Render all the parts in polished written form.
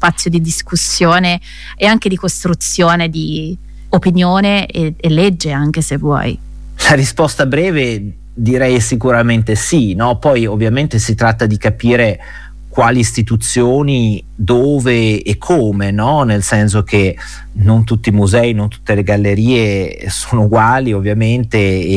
spazio di discussione e anche di costruzione di opinione e legge, anche se vuoi. La risposta breve direi sicuramente sì, no? Poi ovviamente si tratta di capire quali istituzioni, dove e come, no? Nel senso che non tutti i musei, non tutte le gallerie sono uguali ovviamente,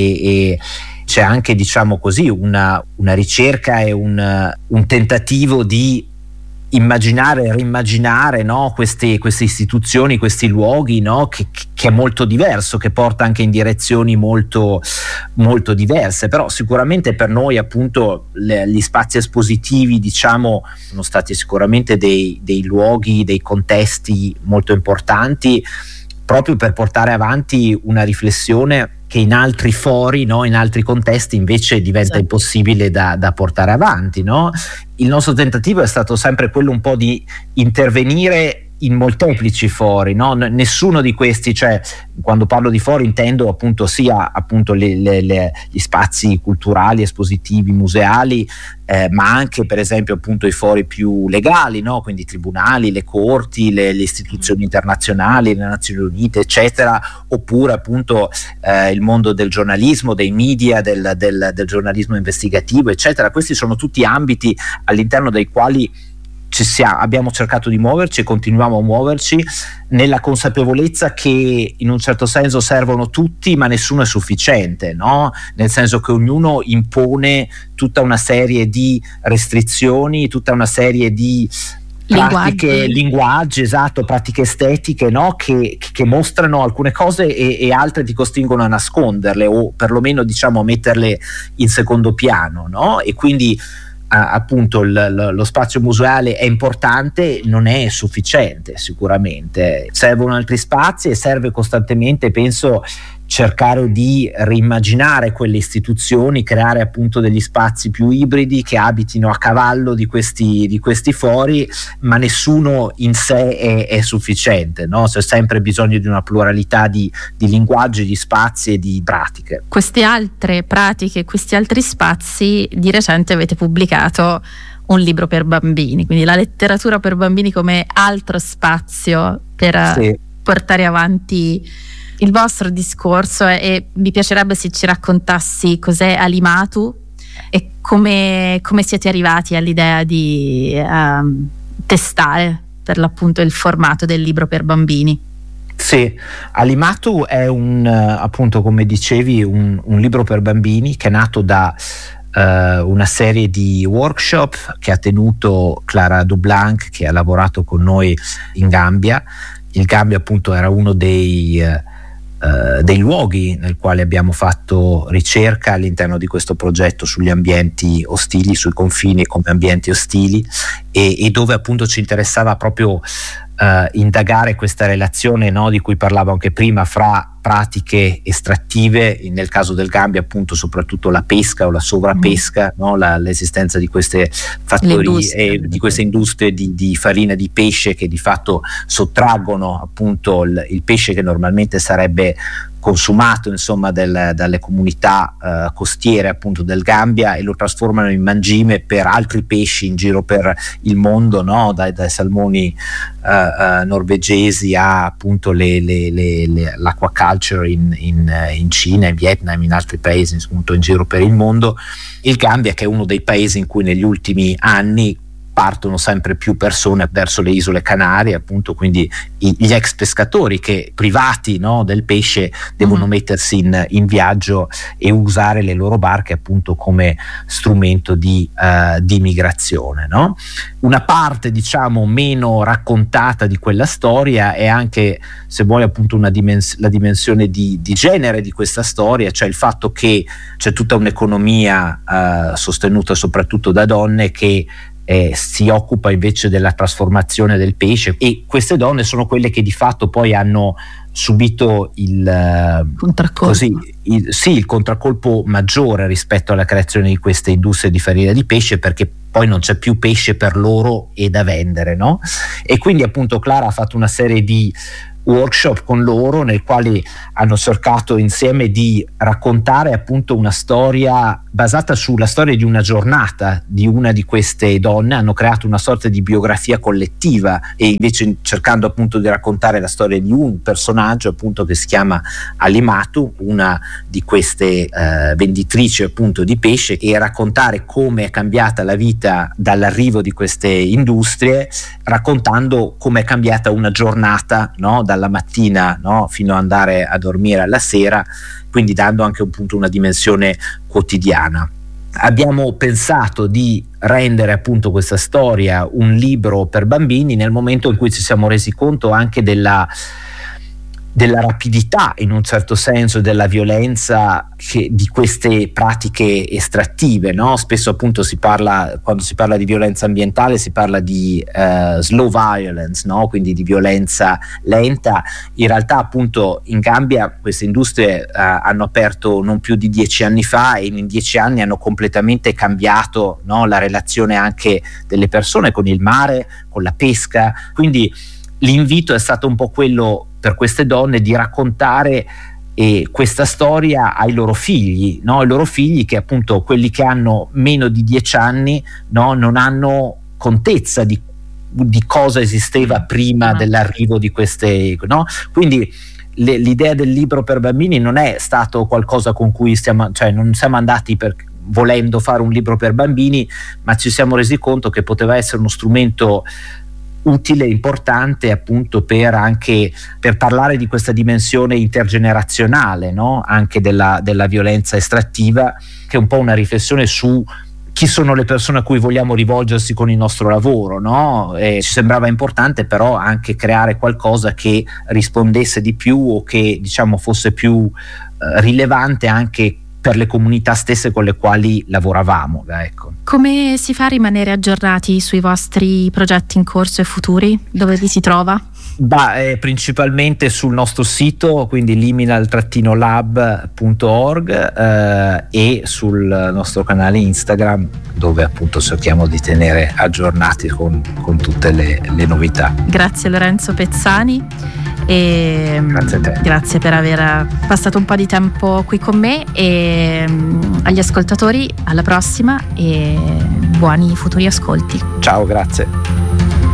e c'è anche, diciamo così, una ricerca e un tentativo di immaginare e rimmaginare, no? queste istituzioni, questi luoghi, no? che è molto diverso, che porta anche in direzioni molto, molto diverse. Però sicuramente per noi appunto gli spazi espositivi, diciamo, sono stati sicuramente dei luoghi, dei contesti molto importanti, proprio per portare avanti una riflessione che in altri fori, no, in altri contesti invece diventa impossibile da portare avanti, no? Il nostro tentativo è stato sempre quello un po' di intervenire in molteplici fori, no? Nessuno di questi, cioè quando parlo di fori intendo appunto sia appunto gli spazi culturali, espositivi, museali, ma anche per esempio appunto i fori più legali, no? Quindi i tribunali, le corti, le istituzioni internazionali, le Nazioni Unite, eccetera, oppure appunto il mondo del giornalismo, dei media, del giornalismo investigativo, eccetera. Questi sono tutti ambiti all'interno dei quali abbiamo cercato di muoverci e continuiamo a muoverci nella consapevolezza che in un certo senso servono tutti, ma nessuno è sufficiente, no? Nel senso che ognuno impone tutta una serie di restrizioni, tutta una serie di pratiche, linguaggi, esatto, pratiche estetiche, no? che mostrano alcune cose e altre ti costringono a nasconderle, o perlomeno, diciamo, a metterle in secondo piano, no? E quindi appunto lo spazio museale è importante, non è sufficiente sicuramente, servono altri spazi e serve costantemente, penso, cercare di rimmaginare quelle istituzioni, creare appunto degli spazi più ibridi che abitino a cavallo di questi fori, ma nessuno in sé è sufficiente, no? C'è sempre bisogno di una pluralità di linguaggi, di spazi e di pratiche. Queste altre pratiche, questi altri spazi, di recente avete pubblicato un libro per bambini, quindi la letteratura per bambini come altro spazio per portare avanti il vostro discorso, e mi piacerebbe se ci raccontassi cos'è Alimatu e come siete arrivati all'idea di testare per l'appunto il formato del libro per bambini. Sì, Alimatu è appunto, come dicevi, un libro per bambini che è nato da una serie di workshop che ha tenuto Clara Dublanc, che ha lavorato con noi in Gambia. Il Gambia appunto era uno dei luoghi nel quale abbiamo fatto ricerca all'interno di questo progetto sugli ambienti ostili, sui confini come ambienti ostili, e dove appunto ci interessava proprio indagare questa relazione, no, di cui parlavo anche prima, fra pratiche estrattive, nel caso del Gambia appunto soprattutto la pesca o la sovrapesca, no, l'esistenza di queste fattorie e di queste industrie di farina di pesce che di fatto sottraggono appunto il pesce che normalmente sarebbe consumato, insomma, dalle comunità costiere appunto del Gambia, e lo trasformano in mangime per altri pesci in giro per il mondo, no? dai salmoni norvegesi a appunto l'aquaculture in Cina, in Vietnam, in altri paesi appunto in giro per il mondo. Il Gambia, che è uno dei paesi in cui negli ultimi anni partono sempre più persone verso le isole Canarie, appunto, quindi gli ex pescatori che privati, no, del pesce devono mettersi in viaggio e usare le loro barche appunto come strumento di migrazione, no? Una parte, diciamo, meno raccontata di quella storia è anche, se vuoi, appunto la dimensione di genere di questa storia, cioè il fatto che c'è tutta un'economia sostenuta soprattutto da donne che si occupa invece della trasformazione del pesce, e queste donne sono quelle che di fatto poi hanno subito il contraccolpo maggiore rispetto alla creazione di queste industrie di farina di pesce, perché poi non c'è più pesce per loro e da vendere, no? E quindi appunto Clara ha fatto una serie di workshop con loro, nei quali hanno cercato insieme di raccontare appunto una storia basata sulla storia di una giornata di una di queste donne. Hanno creato una sorta di biografia collettiva, e invece cercando appunto di raccontare la storia di un personaggio appunto che si chiama Alimatu, una di queste venditrici appunto di pesce, e raccontare come è cambiata la vita dall'arrivo di queste industrie, raccontando come è cambiata una giornata, no? Dalla mattina, no? Fino ad andare a dormire alla sera, quindi dando anche appunto una dimensione quotidiana. Abbiamo pensato di rendere appunto questa storia un libro per bambini nel momento in cui ci siamo resi conto anche della rapidità, in un certo senso, della violenza di queste pratiche estrattive, no? Spesso appunto quando si parla di violenza ambientale, si parla di slow violence, no? Quindi di violenza lenta. In realtà appunto in Gambia queste industrie hanno aperto non più di 10 anni fa, e in 10 anni hanno completamente cambiato, no? La relazione anche delle persone con il mare, con la pesca. Quindi l'invito è stato un po' quello per queste donne di raccontare questa storia ai loro figli, no? I loro figli, che appunto quelli che hanno meno di 10 anni, no? Non hanno contezza di cosa esisteva prima dell'arrivo di queste, no? Quindi l'idea del libro per bambini non è stato qualcosa con cui non siamo andati volendo fare un libro per bambini, ma ci siamo resi conto che poteva essere uno strumento utile, importante appunto per parlare di questa dimensione intergenerazionale, no? Anche della violenza estrattiva, che è un po' una riflessione su chi sono le persone a cui vogliamo rivolgersi con il nostro lavoro, no? E ci sembrava importante però anche creare qualcosa che rispondesse di più, o che diciamo fosse più rilevante anche per le comunità stesse con le quali lavoravamo, ecco. Come si fa a rimanere aggiornati sui vostri progetti in corso e futuri? Dove vi si trova? Principalmente sul nostro sito, quindi liminal-lab.org, e sul nostro canale Instagram, dove appunto cerchiamo di tenere aggiornati con tutte le novità. Grazie Lorenzo Pezzani, e grazie a te. Grazie per aver passato un po' di tempo qui con me, e agli ascoltatori alla prossima e buoni futuri ascolti. Ciao, grazie.